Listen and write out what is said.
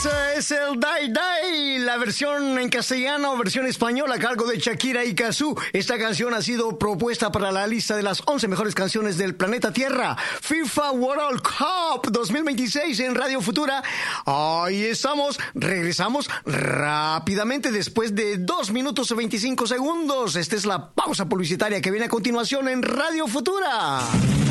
Ese es el Dai Dai, la versión en castellano o versión española a cargo de Shakira y Cazzu. Esta canción ha sido propuesta para la lista de las 11 mejores canciones del planeta Tierra. FIFA World Cup 2026 en Radio Futura. Ahí estamos, regresamos rápidamente después de 2 minutos y 25 segundos. Esta es la pausa publicitaria que viene a continuación en Radio Futura.